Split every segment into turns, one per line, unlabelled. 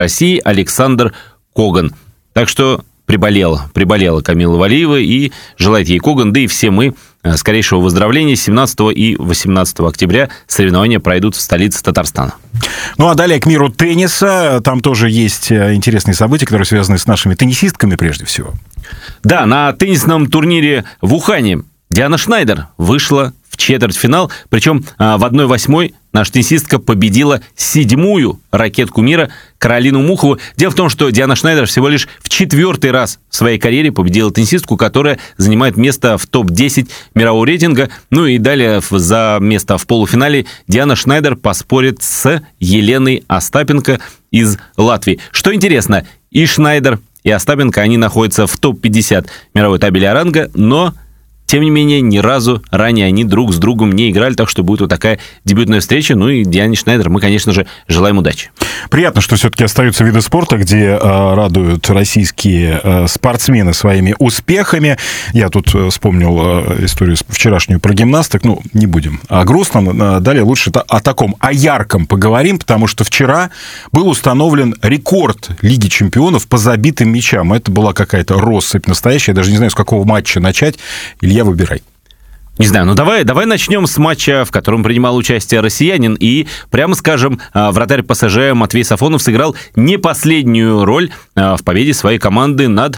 России Александр Коган. Так что приболела Камила Валиева, и желает ей Коган, да и все мы, скорейшего выздоровления. 17 и 18 октября соревнования пройдут в столице Татарстана.
Ну, а далее к миру тенниса. Там тоже есть интересные события, которые связаны с нашими теннисистками прежде всего.
Да, на теннисном турнире в Ухане Диана Шнайдер вышла в четвертьфинал, причем в 1/8 наша теннисистка победила 7-ю ракетку мира Каролину Мухову. Дело в том, что Диана Шнайдер всего лишь в 4-й раз в своей карьере победила теннисистку, которая занимает место в топ-10 мирового рейтинга. Ну и далее за место в полуфинале Диана Шнайдер поспорит с Еленой Остапенко из Латвии. Что интересно, и Шнайдер, и Остапенко, они находятся в топ-50 мировой табели ранга, но тем не менее, ни разу ранее они друг с другом не играли, так что будет вот такая дебютная встреча. Ну и Диане Шнайдер мы, конечно же, желаем удачи.
Приятно, что все-таки остаются виды спорта, где радуют российские спортсмены своими успехами. Я тут вспомнил историю вчерашнюю про гимнасток. Ну, не будем о грустном. Далее лучше о таком, о ярком поговорим, потому что вчера был установлен рекорд Лиги чемпионов по забитым мячам. Это была какая-то россыпь настоящая. Я даже не знаю, с какого матча начать. Илья, выбирай.
Не знаю, ну давай начнем с матча, в котором принимал участие россиянин, и, прямо скажем, вратарь ПСЖ Матвей Сафонов сыграл не последнюю роль в победе своей команды над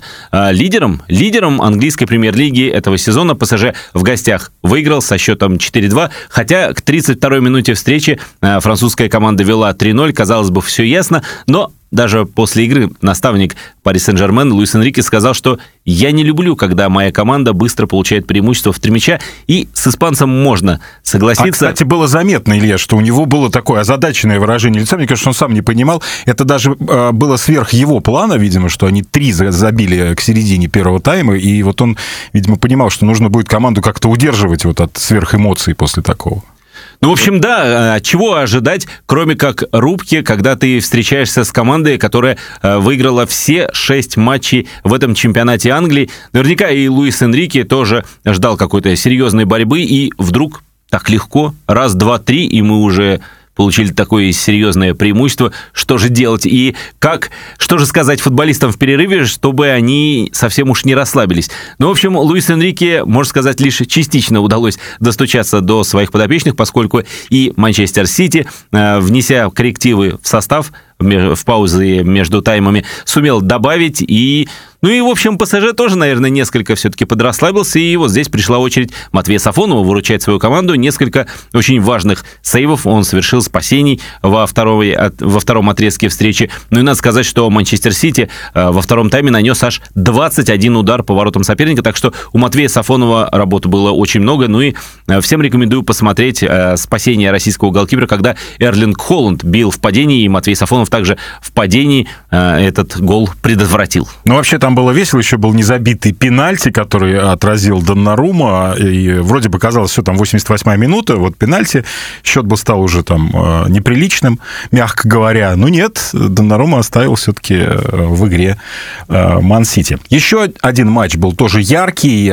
лидером английской премьер-лиги этого сезона. ПСЖ в гостях выиграл со счетом 4-2, хотя к 32-й минуте встречи французская команда вела 3-0, казалось бы, все ясно, но даже после игры наставник Пари Сен-Жермен Луис Энрике сказал, что «я не люблю, когда моя команда быстро получает преимущество в 3 мяча», и с испанцем можно согласиться.
А, кстати, было заметно, Илья, что у него было такое озадаченное выражение лица. Мне кажется, он сам не понимал. Это даже было сверх его плана, видимо, что они 3 забили к середине первого тайма, и вот он, видимо, понимал, что нужно будет команду как-то удерживать вот от сверхэмоций после такого.
Ну, в общем, да, чего ожидать, кроме как рубки, когда ты встречаешься с командой, которая выиграла все 6 матчей в этом чемпионате Англии. Наверняка и Луис Энрике тоже ждал какой-то серьезной борьбы, и вдруг так легко, раз, два, три, и мы уже получили такое серьезное преимущество. Что же делать? И что же сказать футболистам в перерыве, чтобы они совсем уж не расслабились? Ну, в общем, Луис Энрике, можно сказать, лишь частично удалось достучаться до своих подопечных, поскольку и Манчестер Сити, внеся коррективы в состав, в паузы между таймами, сумел добавить. Ну и, в общем, ПСЖ тоже, наверное, несколько все-таки подрасслабился, и вот здесь пришла очередь Матвея Сафонова выручать свою команду. Несколько очень важных сейвов он совершил, спасений во втором отрезке встречи. Ну и надо сказать, что Манчестер Сити во втором тайме нанес аж 21 удар по воротам соперника, так что у Матвея Сафонова работы было очень много. Ну и всем рекомендую посмотреть спасение российского голкипера, когда Эрлинг Холланд бил в падении, и Матвей Сафонов также в падении этот гол предотвратил.
Ну, вообще, там было весело, еще был незабитый пенальти, который отразил Доннарума, и вроде бы казалось, все, там 88-я минута, вот пенальти, счет бы стал уже там неприличным, мягко говоря. Но нет, Доннарума оставил все-таки в игре Ман-Сити. Еще один матч был тоже яркий,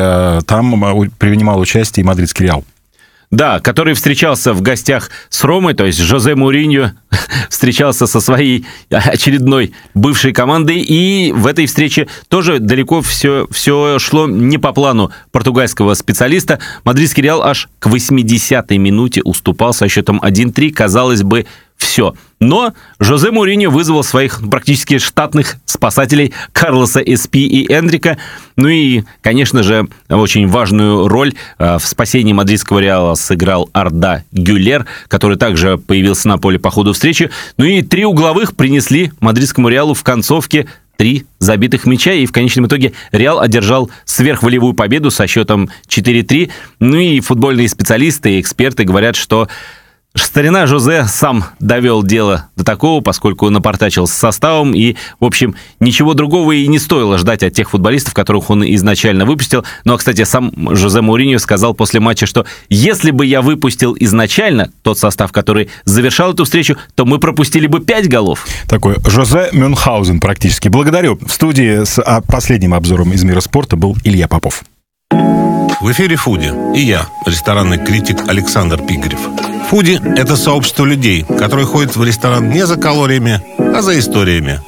там принимал участие и мадридский Реал.
Да, который встречался в гостях с Ромой, то есть Жозе Мourinho встречался со своей очередной бывшей командой, и в этой встрече тоже далеко все шло не по плану португальского специалиста. Мадридский Реал аж к 80-й минуте уступал со счетом 1-3, казалось бы, все. Но Жозе Мourinho вызвал своих практически штатных спасателей Карлоса Эспи и Эндрика. Ну и, конечно же, очень важную роль в спасении мадридского Реала сыграл Арда Гюлер, который также появился на поле по ходу встречи. Ну и 3 угловых принесли мадридскому Реалу в концовке 3 забитых мяча, и в конечном итоге Реал одержал сверхволевую победу со счетом 4-3. Ну и футбольные специалисты и эксперты говорят, что старина Жозе сам довел дело до такого, поскольку напортачил с составом, и, в общем, ничего другого и не стоило ждать от тех футболистов, которых он изначально выпустил. Ну, а, кстати, сам Жозе Мourinho сказал после матча, что если бы я выпустил изначально тот состав, который завершал эту встречу, то мы пропустили бы 5 голов.
Такой Жозе Мюнхгаузен практически. Благодарю. В студии с последним обзором из мира спорта был Илья Попов.
В эфире «Фуди» и я, ресторанный критик Александр Пигарев. Фуди – это сообщество людей, которые ходят в ресторан не за калориями, а за историями.